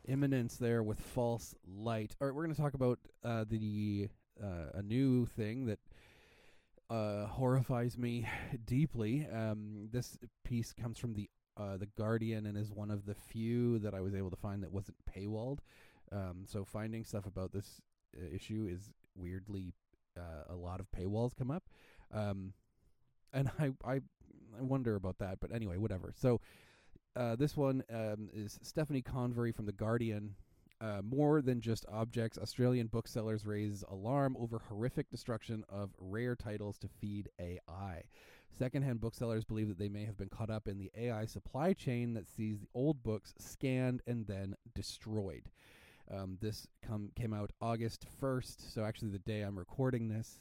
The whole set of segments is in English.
imminence there with false light. All right, we're going to talk about a new thing that horrifies me deeply. This piece comes from the Guardian and is one of the few that I was able to find that wasn't paywalled. So finding stuff about this issue is weirdly a lot of paywalls come up, and I wonder about that. But anyway, whatever. So this one is Stephanie Convery from the Guardian. More than just objects, Australian booksellers raise alarm over horrific destruction of rare titles to feed AI. Secondhand booksellers believe that they may have been caught up in the AI supply chain that sees the old books scanned and then destroyed. This came out August 1st, so actually the day I'm recording this.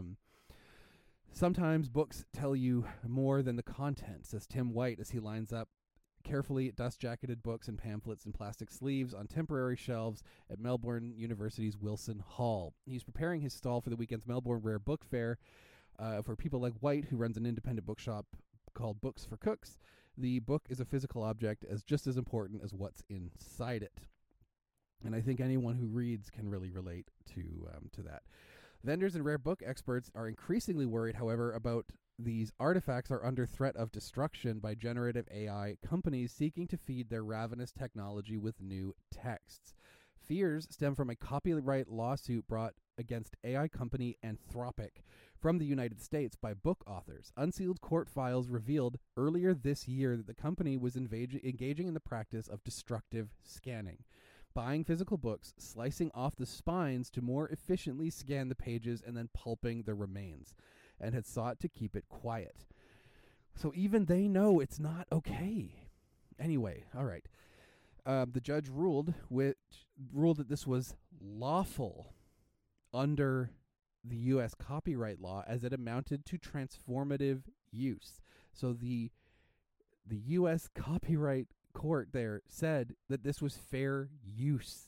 Sometimes books tell you more than the content, says Tim White as he lines up carefully dust-jacketed books and pamphlets in plastic sleeves on temporary shelves at Melbourne University's Wilson Hall. He's preparing his stall for the weekend's Melbourne Rare Book Fair. For people like White, who runs an independent bookshop called Books for Cooks, the book is a physical object just as important as what's inside it. And I think anyone who reads can really relate to that. Vendors and rare book experts are increasingly worried, however, about these artifacts are under threat of destruction by generative AI companies seeking to feed their ravenous technology with new texts. Fears stem from a copyright lawsuit brought against AI company Anthropic from the United States by book authors. Unsealed court files revealed earlier this year that the company was engaging in the practice of destructive scanning, buying physical books, slicing off the spines to more efficiently scan the pages, and then pulping the remains, and had sought to keep it quiet. So even they know it's not okay. Anyway, all right. The judge ruled that this was lawful under the U.S. copyright law as it amounted to transformative use. So the U.S. copyright court there said that this was fair use.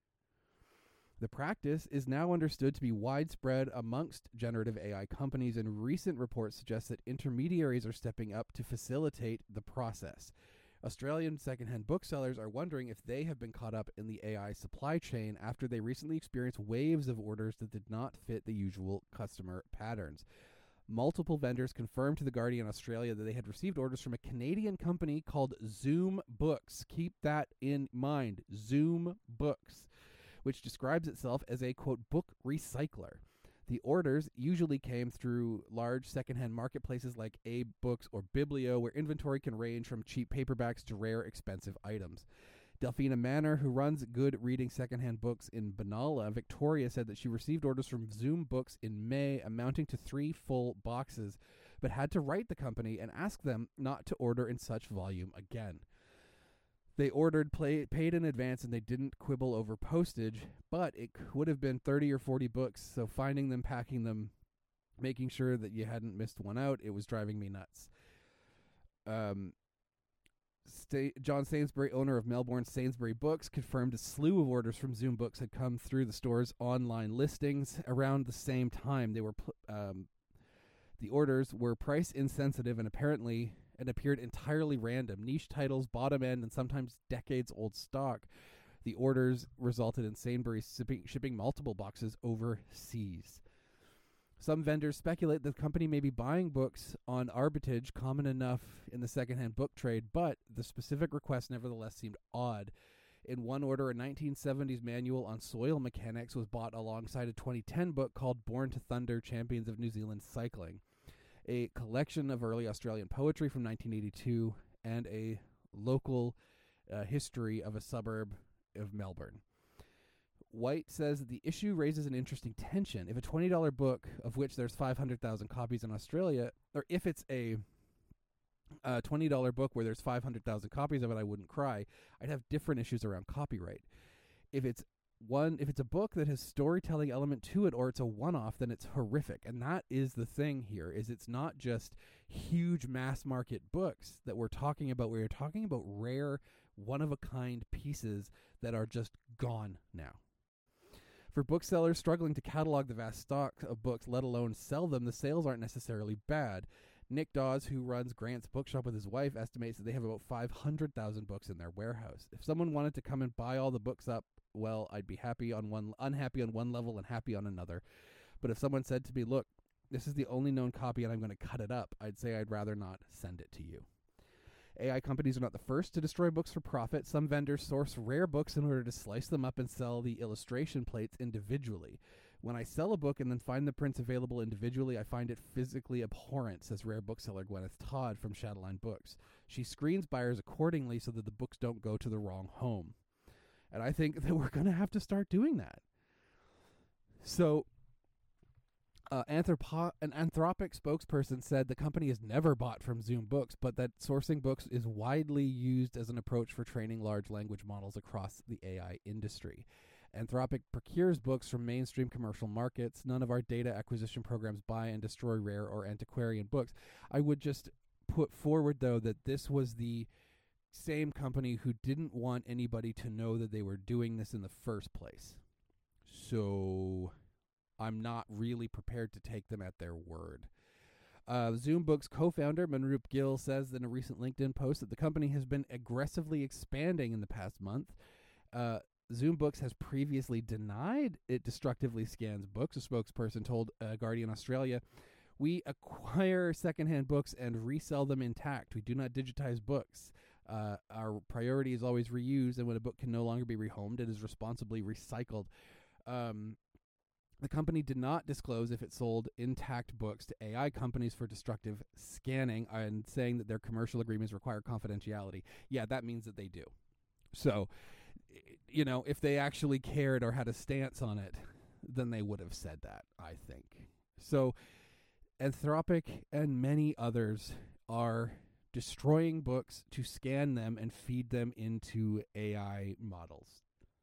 The practice is now understood to be widespread amongst generative AI companies, and recent reports suggest that intermediaries are stepping up to facilitate the process. Australian secondhand booksellers are wondering if they have been caught up in the AI supply chain after they recently experienced waves of orders that did not fit the usual customer patterns. Multiple vendors confirmed to The Guardian Australia that they had received orders from a Canadian company called Zoom Books. Keep that in mind, Zoom Books, which describes itself as a, quote, book recycler. The orders usually came through large secondhand marketplaces like Abe Books or Biblio, where inventory can range from cheap paperbacks to rare, expensive items. Delphina Manor, who runs Good Reading Secondhand Books in Benalla, Victoria, said that she received orders from Zoom Books in May amounting to 3 full boxes, but had to write the company and ask them not to order in such volume again. They ordered, paid in advance, and they didn't quibble over postage, but it would have been 30 or 40 books, so finding them, packing them, making sure that you hadn't missed one out, it was driving me nuts. John Sainsbury, owner of Melbourne Sainsbury Books, confirmed a slew of orders from Zoom Books had come through the store's online listings around the same time. They were the orders were price insensitive and appeared entirely random. Niche titles, bottom end, and sometimes decades old stock. The orders resulted in Sainsbury's shipping multiple boxes overseas. Some vendors speculate that the company may be buying books on arbitrage, common enough in the secondhand book trade, but the specific request nevertheless seemed odd. In one order, a 1970s manual on soil mechanics was bought alongside a 2010 book called Born to Thunder, Champions of New Zealand Cycling, a collection of early Australian poetry from 1982, and a local history of a suburb of Melbourne. White says that the issue raises an interesting tension. If a $20 book, of which there's 500,000 copies in Australia, or if it's a $20 book where there's 500,000 copies of it, I wouldn't cry. I'd have different issues around copyright. If it's a book that has storytelling element to it, or it's a one-off, then it's horrific. And that is the thing here, is it's not just huge mass market books that we're talking about. We're talking about rare, one-of-a-kind pieces that are just gone now. For booksellers struggling to catalog the vast stock of books, let alone sell them, the sales aren't necessarily bad. Nick Dawes, who runs Grant's Bookshop with his wife, estimates that they have about 500,000 books in their warehouse. If someone wanted to come and buy all the books up, well, I'd be unhappy on one level and happy on another. But if someone said to me, look, this is the only known copy and I'm going to cut it up, I'd say I'd rather not send it to you. AI companies are not the first to destroy books for profit. Some vendors source rare books in order to slice them up and sell the illustration plates individually. When I sell a book and then find the prints available individually, I find it physically abhorrent, says rare bookseller Gwyneth Todd from Shadowline Books. She screens buyers accordingly so that the books don't go to the wrong home. And I think that we're going to have to start doing that. So, an Anthropic spokesperson said the company has never bought from Zoom Books, but that sourcing books is widely used as an approach for training large language models across the AI industry. Anthropic procures books from mainstream commercial markets. None of our data acquisition programs buy and destroy rare or antiquarian books. I would just put forward, though, that this was the same company who didn't want anybody to know that they were doing this in the first place. So I'm not really prepared to take them at their word. Zoom Books co-founder Manroop Gill says in a recent LinkedIn post that the company has been aggressively expanding in the past month. Zoom Books has previously denied it destructively scans books. A spokesperson told Guardian Australia, "We acquire secondhand books and resell them intact. We do not digitize books. Our priority is always reuse, and when a book can no longer be rehomed, it is responsibly recycled." The company did not disclose if it sold intact books to AI companies for destructive scanning, and saying that their commercial agreements require confidentiality. Yeah, that means that they do. So, you know, if they actually cared or had a stance on it, then they would have said that, I think. So, Anthropic and many others are destroying books to scan them and feed them into AI models.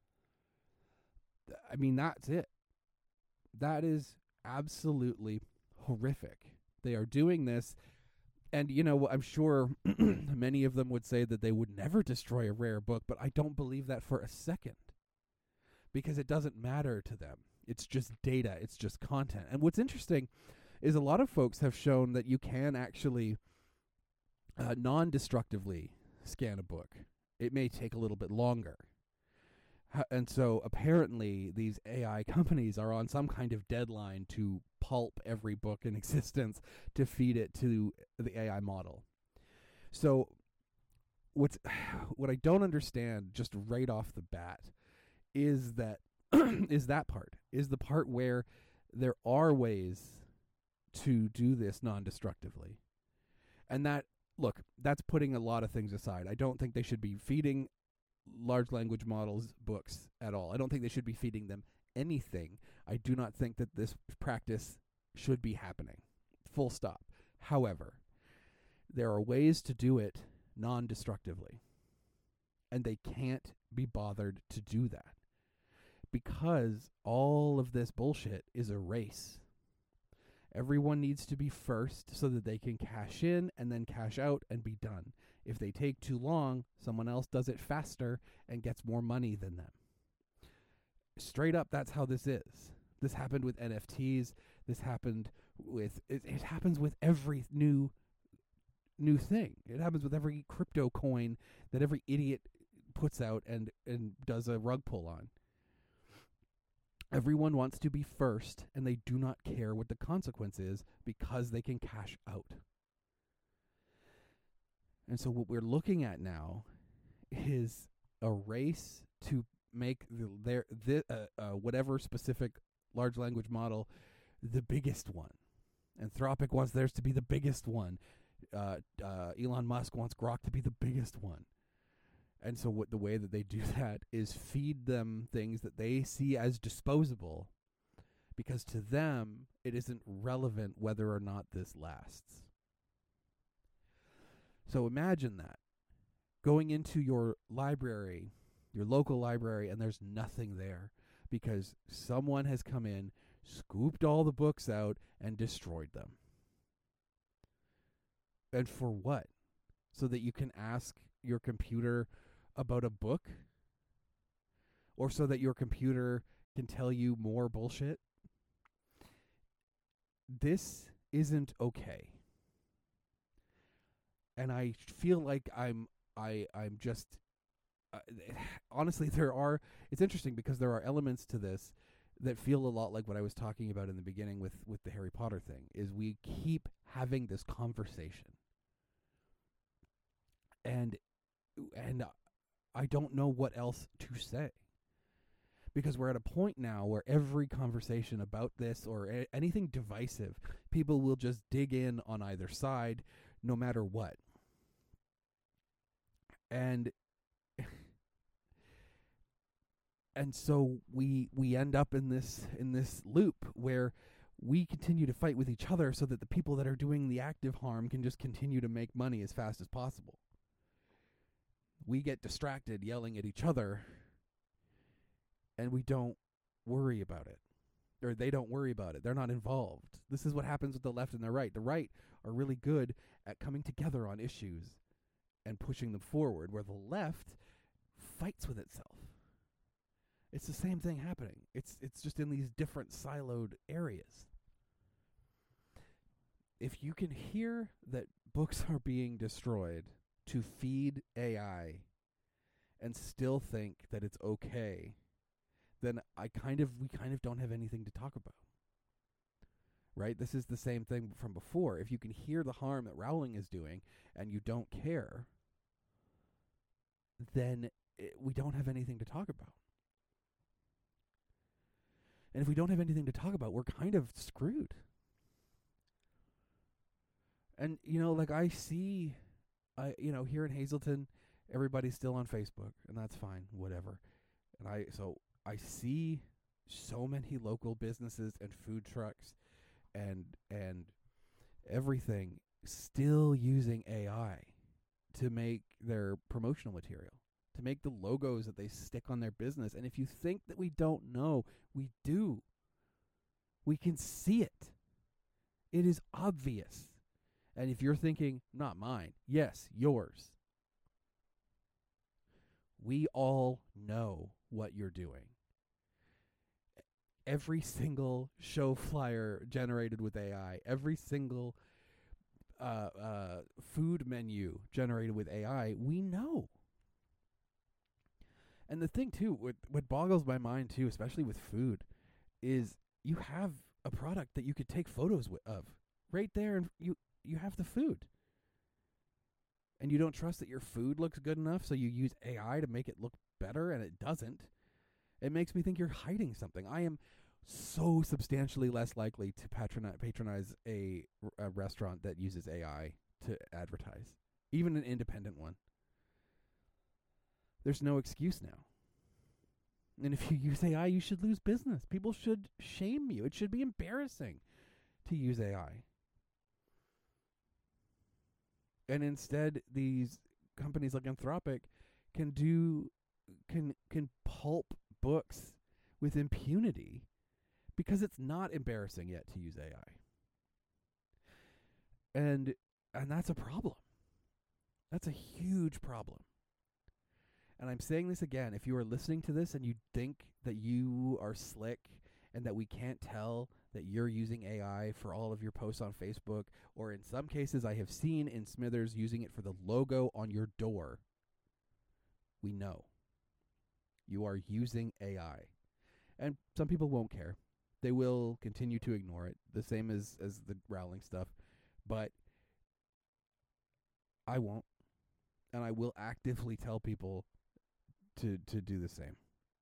I mean, that's it. That is absolutely horrific. They are doing this, and, you know, I'm sure many of them would say that they would never destroy a rare book, but I don't believe that for a second, because it doesn't matter to them. It's just data. It's just content. And what's interesting is a lot of folks have shown that you can actually non-destructively scan a book. It may take a little bit longer. And so apparently these AI companies are on some kind of deadline to pulp every book in existence to feed it to the AI model. So what I don't understand just right off the bat is that is the part where there are ways to do this non-destructively. And that's putting a lot of things aside. I don't think they should be feeding large language models books at all. I don't think they should be feeding them anything. I do not think that this practice should be happening. Full stop. However, there are ways to do it non-destructively, and they can't be bothered to do that because all of this bullshit is a race. Everyone needs to be first so that they can cash in and then cash out and be done. If they take too long, someone else does it faster and gets more money than them. Straight up, that's how this is. This happened with NFTs. This happened with it happens with every new thing. It happens with every crypto coin that every idiot puts out and does a rug pull on. Everyone wants to be first, and they do not care what the consequence is because they can cash out. And so what we're looking at now is a race to make whatever specific large language model the biggest one. Anthropic wants theirs to be the biggest one. Elon Musk wants Grok to be the biggest one. And so the way that they do that is feed them things that they see as disposable, because to them it isn't relevant whether or not this lasts. So imagine that. Going into your library, your local library, and there's nothing there because someone has come in, scooped all the books out, and destroyed them. And for what? So that you can ask your computer about a book? Or so that your computer can tell you more bullshit? This isn't okay. And I feel like I'm just honestly, it's interesting because there are elements to this that feel a lot like what I was talking about in the beginning with the Harry Potter thing, is we keep having this conversation. And I don't know what else to say. Because we're at a point now where every conversation about this or anything divisive, people will just dig in on either side, no matter what. And so we end up in this loop where we continue to fight with each other so that the people that are doing the active harm can just continue to make money as fast as possible. We get distracted yelling at each other, and we don't worry about it. Or they don't worry about it. They're not involved. This is what happens with the left and the right. The right are really good at coming together on issues and pushing them forward, where the left fights with itself. It's the same thing happening. It's just in these different siloed areas. If you can hear that books are being destroyed to feed AI and still think that it's okay, then we kind of don't have anything to talk about. Right? This is the same thing from before. If you can hear the harm that Rowling is doing and you don't care, then we don't have anything to talk about. And if we don't have anything to talk about, we're kind of screwed. And, like I see, here in Hazleton, everybody's still on Facebook, and that's fine, whatever. And I see so many local businesses and food trucks and everything still using AI to make their promotional material, to make the logos that they stick on their business. And if you think that we don't know, we do. We can see it. It is obvious. And if you're thinking, not mine, yes, yours. We all know what you're doing. Every single show flyer generated with AI, every single food menu generated with AI, we know. And the thing, too, what boggles my mind, too, especially with food, is you have a product that you could take photos of right there, and you have the food. And you don't trust that your food looks good enough, so you use AI to make it look better, and it doesn't. It makes me think you're hiding something. I am so substantially less likely to patronize a restaurant that uses AI to advertise, even an independent one. There's no excuse now. And if you use AI, you should lose business. People should shame you. It should be embarrassing to use AI. And instead, these companies like Anthropic can pulp books with impunity because it's not embarrassing yet to use AI. And that's a problem. That's a huge problem. And I'm saying this again, if you are listening to this and you think that you are slick and that we can't tell that you're using AI for all of your posts on Facebook, or in some cases I have seen in Smithers using it for the logo on your door, we know. You are using AI. And some people won't care. They will continue to ignore it, the same as the Rowling stuff. But I won't. And I will actively tell people to do the same.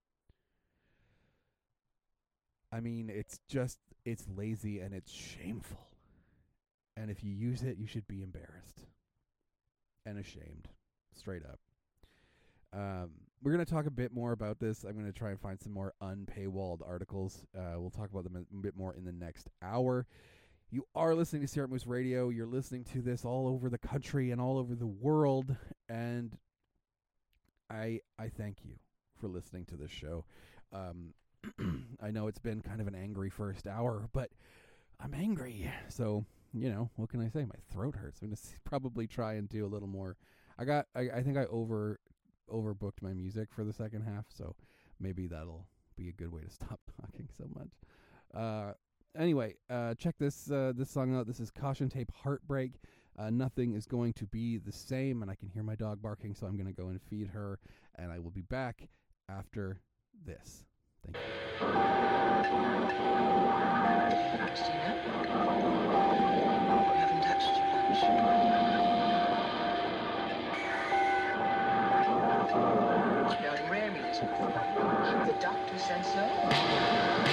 I mean, it's lazy and it's shameful. And if you use it, you should be embarrassed and ashamed, straight up. We're going to talk a bit more about this. I'm going to try and find some more unpaywalled articles. We'll talk about them a bit more in the next hour. You are listening to Sierra Moose Radio. You're listening to this all over the country and all over the world. And I thank you for listening to this show. I know it's been kind of an angry first hour, but I'm angry. So, what can I say? My throat hurts. I'm going to probably try and do a little more. I think I overbooked my music for the second half, so maybe that'll be a good way to stop talking so much. Anyway, check this song out. This is Caution Tape Heartbreak. Nothing is going to be the same, and I can hear my dog barking, so I'm going to go and feed her, and I will be back after this. Thank you. Christina, you haven't touched your lunch. It's very rare music. The doctor said so.